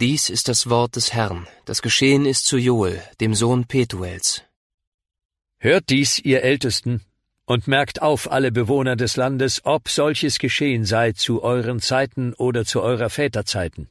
Dies ist das Wort des Herrn, das geschehen ist zu Joel, dem Sohn Petuels. Hört dies, ihr Ältesten, und merkt auf, alle Bewohner des Landes, ob solches geschehen sei zu euren Zeiten oder zu eurer Väterzeiten.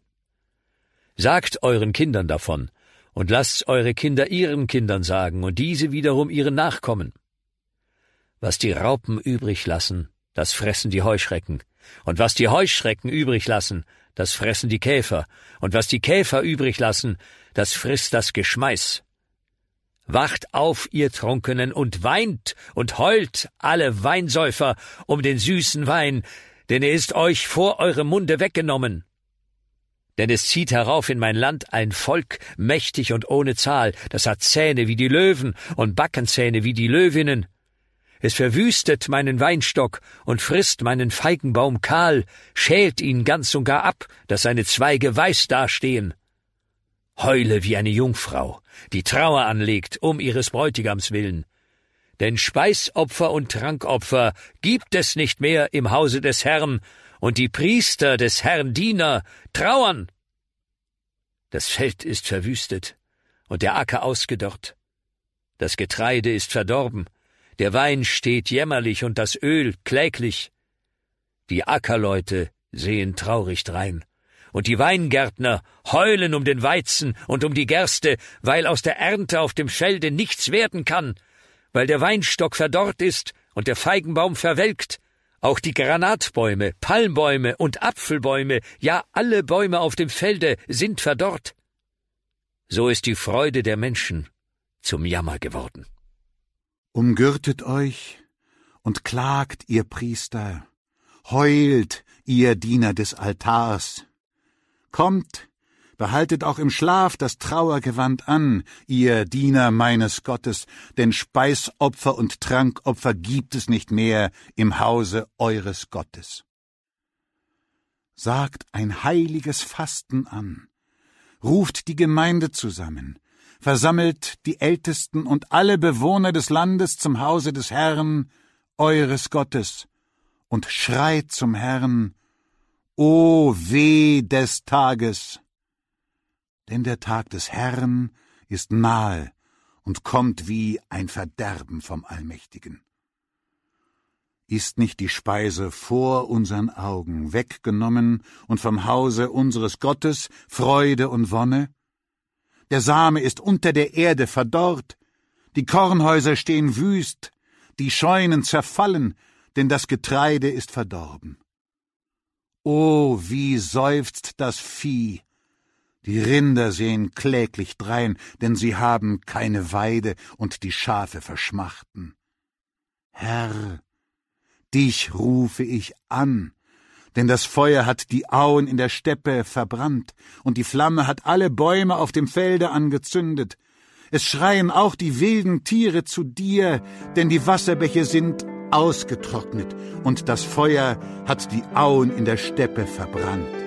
Sagt euren Kindern davon, und lasst eure Kinder ihren Kindern sagen, und diese wiederum ihren Nachkommen. Was die Raupen übrig lassen, das fressen die Heuschrecken, und was die Heuschrecken übrig lassen, das fressen die Käfer, und was die Käfer übrig lassen, das frisst das Geschmeiß. Wacht auf, ihr Trunkenen, und weint und heult, alle Weinsäufer, um den süßen Wein, denn er ist euch vor eurem Munde weggenommen. Denn es zieht herauf in mein Land ein Volk, mächtig und ohne Zahl, das hat Zähne wie die Löwen und Backenzähne wie die Löwinnen. Es verwüstet meinen Weinstock und frisst meinen Feigenbaum kahl, schält ihn ganz und gar ab, dass seine Zweige weiß dastehen. Heule wie eine Jungfrau, die Trauer anlegt, um ihres Bräutigams willen. Denn Speisopfer und Trankopfer gibt es nicht mehr im Hause des Herrn, und die Priester des Herrn Diener trauern. Das Feld ist verwüstet und der Acker ausgedörrt. Das Getreide ist verdorben, der Wein steht jämmerlich und das Öl kläglich. Die Ackerleute sehen traurig drein, und die Weingärtner heulen um den Weizen und um die Gerste, weil aus der Ernte auf dem Felde nichts werden kann, weil der Weinstock verdorrt ist und der Feigenbaum verwelkt. Auch die Granatbäume, Palmbäume und Apfelbäume, ja alle Bäume auf dem Felde sind verdorrt. So ist die Freude der Menschen zum Jammer geworden. Umgürtet euch und klagt, ihr Priester, heult, ihr Diener des Altars. Kommt, behaltet auch im Schlaf das Trauergewand an, ihr Diener meines Gottes, denn Speisopfer und Trankopfer gibt es nicht mehr im Hause eures Gottes. Sagt ein heiliges Fasten an, ruft die Gemeinde zusammen, versammelt die Ältesten und alle Bewohner des Landes zum Hause des Herrn, eures Gottes, und schreit zum Herrn, O weh des Tages! Denn der Tag des Herrn ist nahe und kommt wie ein Verderben vom Allmächtigen. Ist nicht die Speise vor unseren Augen weggenommen und vom Hause unseres Gottes Freude und Wonne? Der Same ist unter der Erde verdorrt, die Kornhäuser stehen wüst, die Scheunen zerfallen, denn das Getreide ist verdorben. O, wie seufzt das Vieh! Die Rinder sehen kläglich drein, denn sie haben keine Weide und die Schafe verschmachten. Herr, dich rufe ich an, denn das Feuer hat die Auen in der Steppe verbrannt, und die Flamme hat alle Bäume auf dem Felde angezündet. Es schreien auch die wilden Tiere zu dir, denn die Wasserbäche sind ausgetrocknet, und das Feuer hat die Auen in der Steppe verbrannt.